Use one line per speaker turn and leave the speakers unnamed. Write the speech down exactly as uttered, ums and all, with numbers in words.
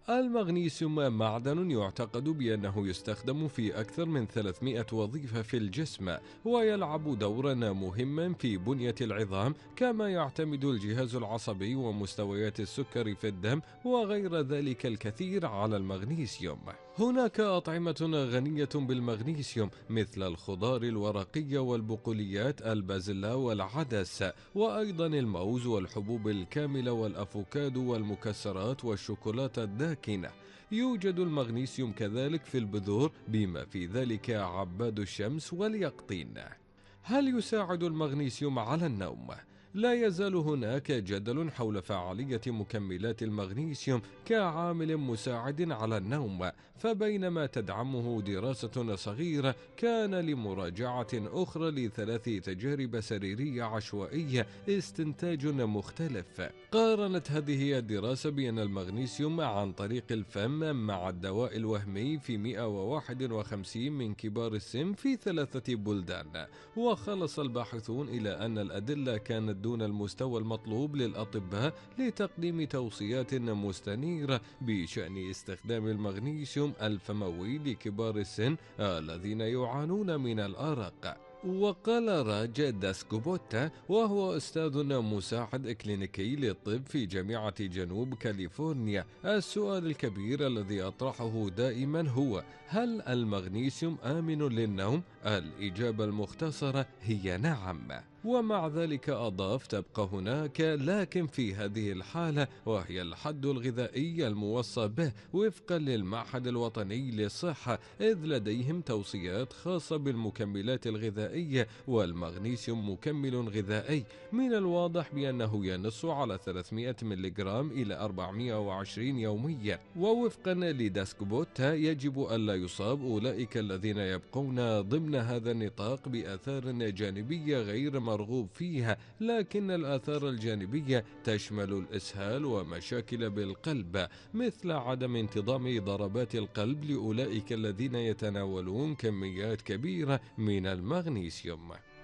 المغنيسيوم معدن يعتقد بأنه يستخدم في أكثر من ثلاثمائة وظيفة في الجسم، ويلعب دورا مهما في بنية العظام، كما يعتمد الجهاز العصبي ومستويات السكر في الدم وغير ذلك الكثير على المغنيسيوم. هناك أطعمة غنية بالمغنيسيوم مثل الخضار الورقية والبقوليات، البازلاء والعدس، وأيضا الموز والحبوب الكاملة والأفوكادو والمكسرات والشوكولاتة الداكنة. يوجد المغنيسيوم كذلك في البذور بما في ذلك عباد الشمس واليقطين. هل يساعد المغنيسيوم على النوم؟ لا يزال هناك جدل حول فعالية مكملات المغنيسيوم كعامل مساعد على النوم، فبينما تدعمه دراسة صغيرة، كان لمراجعة أخرى لثلاث تجارب سريرية عشوائية استنتاج مختلف. قارنت هذه الدراسة بين المغنيسيوم عن طريق الفم مع الدواء الوهمي في مئة وواحد وخمسين من كبار السن في ثلاثة بلدان، وخلص الباحثون إلى أن الأدلة كانت دون المستوى المطلوب للأطباء لتقديم توصيات مستنيرة بشأن استخدام المغنيسيوم الفموي لكبار السن الذين يعانون من الأرق. وقال راج داسكوبوتا، وهو أستاذ مساعد إكلينيكي للطب في جامعة جنوب كاليفورنيا: السؤال الكبير الذي أطرحه دائما هو: هل المغنيسيوم آمن للنوم؟ الإجابة المختصرة هي نعم. ومع ذلك أضاف: تبقى هناك لكن في هذه الحالة، وهي الحد الغذائي الموصى به وفقا للمعهد الوطني للصحة، إذ لديهم توصيات خاصة بالمكملات الغذائية، والمغنيسيوم مكمل غذائي من الواضح بأنه ينص على ثلاثمائة ملغرام إلى أربعمائة وعشرين يوميا. ووفقا لداسكوبوتا يجب ألا يصاب أولئك الذين يبقون ضمن هذا النطاق بآثار جانبية غير مرغوب فيها، لكن الآثار الجانبية تشمل الإسهال ومشاكل بالقلب مثل عدم انتظام ضربات القلب لأولئك الذين يتناولون كميات كبيرة من المغنيسيوم.